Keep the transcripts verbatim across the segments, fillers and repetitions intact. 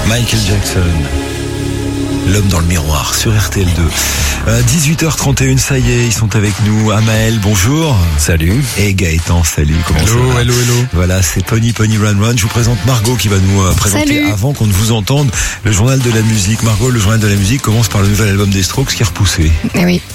Michael Jackson, l'homme dans le miroir sur R T L deux. Euh, dix-huit heures trente et une, ça y est, ils sont avec nous. Amael, bonjour. Salut. Et Gaëtan, salut. Comment hello, ça va? hello, hello. Voilà, c'est Pony Pony Run Run. Je vous présente Margot qui va nous euh, présenter, salut. Avant qu'on ne vous entende, le journal de la musique. Margot, le journal de la musique commence par le nouvel album des Strokes qui est repoussé. Eh oui.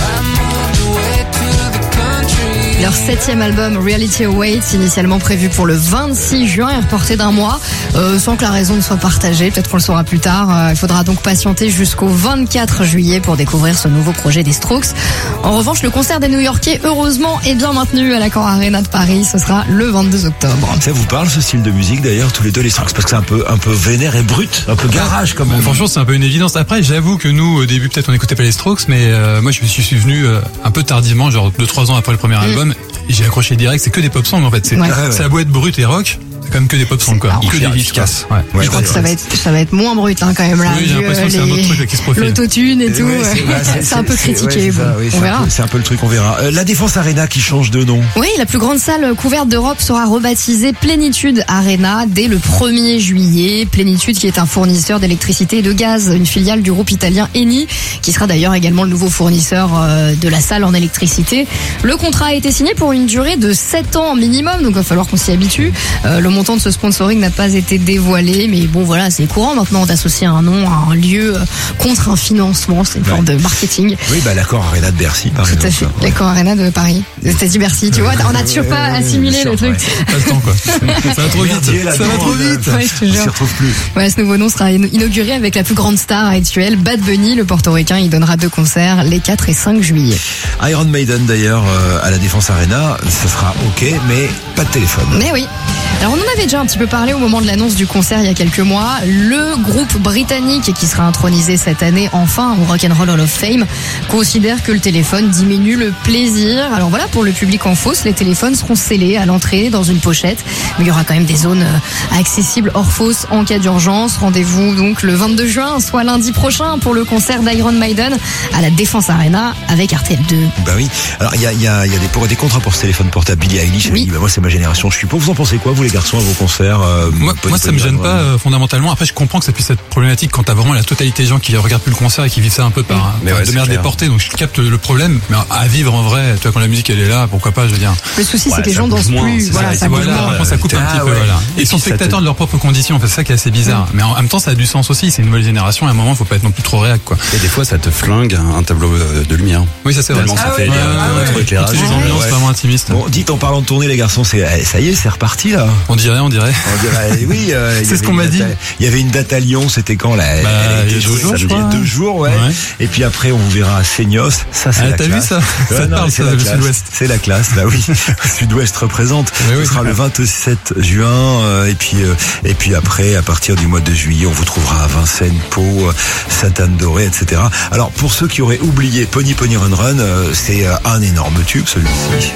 Leur septième album, Reality Awaits, initialement prévu pour le vingt-six juin, est reporté d'un mois, euh, sans que la raison ne soit partagée. Peut-être qu'on le saura plus tard. Euh, il faudra donc patienter jusqu'au vingt-quatre juillet pour découvrir ce nouveau projet des Strokes. En revanche, le concert des New-Yorkais, heureusement, est bien maintenu à l'Accor Arena de Paris. Ce sera le vingt-deux octobre. Ça vous parle, ce style de musique, d'ailleurs, tous les deux, les Strokes? Parce que c'est un peu, un peu vénère et brut, un peu garage, comme on... Franchement, c'est un peu une évidence. Après, j'avoue que nous, au début, peut-être on n'écoutait pas les Strokes, mais euh, moi, je suis venu euh, un peu tardivement, genre deux trois ans après le premier mmh. album. Et j'ai accroché direct, c'est que des pop songs en fait. C'est, ouais. ça a beau être brut et rock, c'est quand même que des pop songs quoi. Que des efficaces. Ouais. Ouais, je crois ouais, que ça va être, ça va être moins brut hein, quand même là. Oui, j'ai l'impression que c'est un autre truc qui se profile. L'autotune et, et tout, ouais, c'est, ouais, c'est, c'est un peu critiqué. Ouais, bon, ça, oui, on verra. Un peu, c'est un peu le truc, on verra. Euh, la Défense Arena qui change de nom. Oui, la plus grande salle couverte d'Europe sera rebaptisée Plénitude Arena dès le premier juillet. Plénitude qui est un fournisseur d'électricité et de gaz, une filiale du groupe italien Eni, qui sera d'ailleurs également le nouveau fournisseur de la salle en électricité. Le contrat a été signé pour une durée de sept ans minimum, donc il va falloir qu'on s'y habitue. Euh, le montant de ce sponsoring n'a pas été dévoilé, mais bon voilà, c'est courant maintenant d'associer un nom à un lieu contre un financement, c'est une ouais. forme de marketing. Oui, bah l'Accor Arena de Bercy par Tout exemple. Tout à fait, l'Accor Arena de Paris. T'as dit Bercy, tu vois, on n'a toujours pas assimilé le truc. Ouais. Pas le temps quoi. Ça va trop vite. Ça va trop vite. Ouais, je te jure. On s'y retrouve plus. Ouais, ce nouveau nom sera inauguré avec la plus grande star actuelle, Bad Bunny, le portoricain. Il donnera deux concerts les quatre et cinq juillet. Iron Maiden d'ailleurs euh, à la Défense Arena, ce sera ok, mais pas de téléphone. Mais oui. Alors on en avait déjà un petit peu parlé au moment de l'annonce du concert il y a quelques mois. Le groupe britannique qui sera intronisé cette année enfin au Rock'n'Roll Hall of Fame considère que le téléphone diminue le plaisir. Alors voilà, pour le public en fosse, les téléphones seront scellés à l'entrée dans une pochette, mais il y aura quand même des zones accessibles hors fosse en cas d'urgence. Rendez-vous donc le vingt-deux juin, soit lundi prochain, pour le concert d'Iron Maiden à la Défense Arena avec R T L deux. Bah oui. Alors il y a, y a, y a des, pour, des contrats pour ce téléphone portable. Billie Eilish, oui. Dit, bah moi c'est ma génération, je suis pas. Vous en pensez quoi, vous les garçons, à vos concerts? euh, Moi, moi ça me gêne pas euh, fondamentalement. Après, je comprends que ça puisse être problématique quand t'as vraiment la totalité des gens qui regardent plus le concert et qui vivent ça un peu par, mais par ouais, de merde déportée. Donc je capte le problème, mais à vivre en vrai, tu vois, quand la musique elle est là, pourquoi pas, je veux dire. Le souci ouais, c'est que les gens dansent moins, plus. Voilà, ça, voilà, moins. Après, ça coupe ah, un petit ouais. peu. Voilà. Et ils sont spectateurs te... de leurs propres conditions. En fait, c'est ça qui est assez bizarre. Mmh. Mais en même temps, ça a du sens aussi. C'est une nouvelle génération. Et à un moment, faut pas être non plus trop réac, quoi. Et des fois, ça te flingue un tableau de lumière. Oui, ça c'est vrai. Ça fait un éclairage. Des ambiances vraiment intimistes. Bon, dites en parlant de tournée, les garçons, c'est ça y est, c'est reparti là. On dirait, on dirait. On dirait, oui. Euh, c'est ce qu'on m'a dit. Il y avait une date à Lyon, c'était quand là? Bah, il y a deux jours, je crois. Deux jours, ouais. ouais. Et puis après, on vous verra à Seignos. Ça, c'est ah, la t'as classe. Vu ça? Ouais, ça te non, parle, ça, le Sud-Ouest. C'est la classe, bah oui. Sud-Ouest représente. Mais Ce oui, sera le vingt-sept juin. Euh, et puis, euh, et puis après, à partir du mois de juillet, on vous trouvera à Vincennes, Pau, euh, Sainte-Anne-d'Auray, et cetera. Alors, pour ceux qui auraient oublié Pony Pony Run Run, euh, c'est euh, un énorme tube, celui-ci.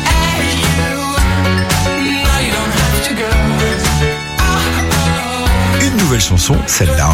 Une nouvelle chanson, celle-là.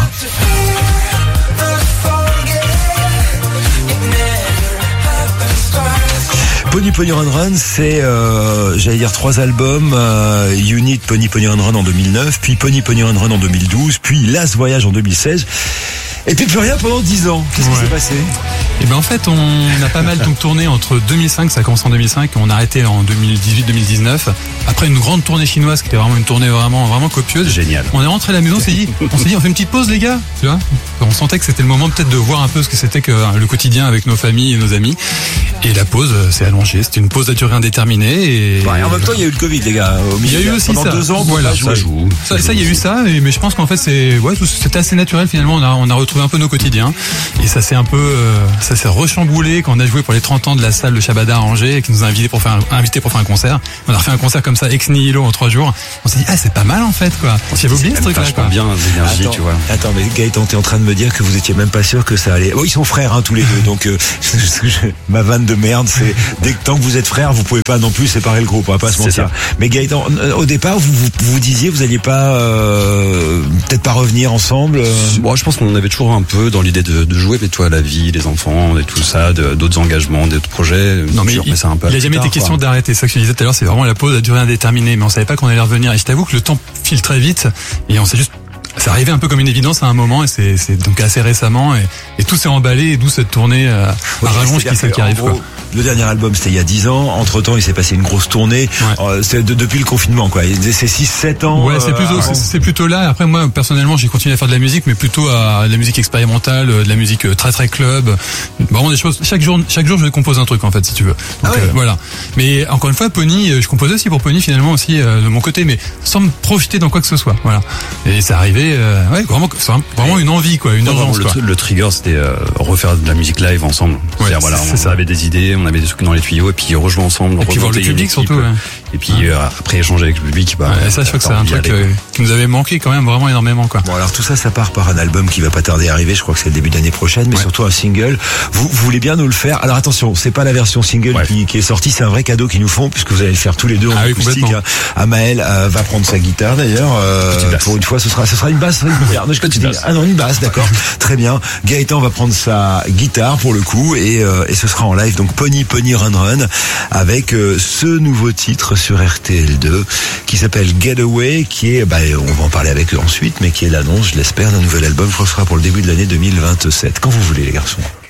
Pony Pony Run Run, c'est, euh, j'allais dire trois albums, euh, Unit Pony Pony Run Run en deux mille neuf, puis Pony Pony Run Run en deux mille douze, puis Last Voyage en deux mille seize, et puis plus rien pendant dix ans. Qu'est-ce ouais. qui s'est passé? Eh ben en fait, on a pas mal donc tourné entre deux mille cinq, ça a commencé en deux mille cinq, on a arrêté en deux mille dix-huit deux mille dix-neuf. Après une grande tournée chinoise qui était vraiment une tournée vraiment vraiment copieuse. Génial. On est rentré à la maison, on s'est dit, on s'est dit, on fait une petite pause les gars, tu vois. On sentait que c'était le moment peut-être de voir un peu ce que c'était que le quotidien avec nos familles et nos amis. Et la pause s'est allongée. C'était une pause à durée indéterminée. Et, ouais, et en même temps, il y a eu le Covid, les gars. Au milieu, il y a eu aussi pendant ça. deux ans, voilà, ça joue. Ça, ça, il y a eu ça. Mais je pense qu'en fait, c'est, ouais, c'était assez naturel finalement. On a, on a retrouvé un peu nos quotidiens. Et ça s'est un peu, euh, ça s'est rechamboulé quand on a joué pour les trente ans de la salle de Shabada à Angers, qui nous a invités pour faire un, invité pour faire un concert. On a refait un concert comme ça, ex nihilo, en trois jours. On s'est dit, ah, c'est pas mal en fait, quoi. On s'y avait oublié ce truc-là, quoi. bien d'énergie, attends, tu vois. Attends, mais Gaëtan, t'es en train de me dire que vous étiez même pas sûr que ça allait. Oh, ils sont frères, hein, tous les deux. Donc, euh, ma vanne de merde, c'est dès que tant que vous êtes frères, vous pouvez pas non plus séparer le groupe, on va pas se mentir. Mais Gaëtan, au départ, vous vous, vous disiez, vous alliez pas, euh, peut-être pas revenir ensemble. Euh... Bon, je pense qu'on avait toujours un peu dans l'idée de, de jouer, mais toi, la vie, les enfants, et tout ça, de, d'autres engagements, d'autres projets. Non, mais il, ça un peu il a jamais tard, été question quoi. d'arrêter. C'est ça que je disais tout à l'heure, c'est vraiment la pause à durée indéterminée. Mais on savait pas qu'on allait revenir. Et je t'avoue que le temps file très vite. Et on s'est juste, c'est arrivé un peu comme une évidence à un moment et c'est, c'est donc assez récemment et, et tout s'est emballé et d'où cette tournée euh, oui, à rallonge qui, qui arrive. Gros, quoi. Le dernier album c'était il y a dix ans. Entre temps il s'est passé une grosse tournée. Ouais. Euh, c'est de, depuis le confinement quoi. C'est six sept ans. Ouais, c'est plutôt, euh, c'est, c'est plutôt là. Après moi personnellement j'ai continué à faire de la musique, mais plutôt à de la musique expérimentale, de la musique très très club. Vraiment des choses. Chaque jour, chaque jour je compose un truc en fait si tu veux. Donc, ah ouais. euh, voilà. Mais encore une fois Pony, je composais aussi pour Pony finalement aussi euh, de mon côté, mais sans me projeter dans quoi que ce soit. Voilà. Et c'est arrivé. Euh, ouais, vraiment, c'est vraiment une envie quoi, une non, urgence. Le, quoi. le trigger c'était euh, refaire de la musique live ensemble. Ouais, c'est-à-dire voilà, c'est on ça. avait des idées, on avait des trucs dans les tuyaux et puis rejouer ensemble. Et puis voir le public surtout. Ouais. Et puis ouais. euh, après échanger avec le public. Bah, ouais, ça je crois que c'est un truc euh, qui nous avait manqué quand même vraiment énormément quoi. Bon alors tout ça ça part par un album qui va pas tarder à arriver. Je crois que c'est le début d'année prochaine, mais ouais. surtout un single. Vous, vous voulez bien nous le faire? Alors attention, c'est pas la version single ouais. qui, qui est sortie, c'est un vrai cadeau qu'ils nous font puisque vous allez le faire tous les deux en ah, acoustique. Oui, Amael euh, va prendre sa guitare d'ailleurs. Euh, pour une fois, ce sera ce sera une basse. Regarde, je dis, ah non, une basse, d'accord. Très bien. Gaëtan va prendre sa guitare pour le coup et euh, et ce sera en live. Donc Pony Pony Run Run avec euh, ce nouveau titre sur R T L deux qui s'appelle Getaway, qui est, bah, on va en parler avec eux ensuite, mais qui est l'annonce, je l'espère, d'un nouvel album. Je crois que ce sera pour le début de l'année deux mille vingt-sept. Quand vous voulez les garçons.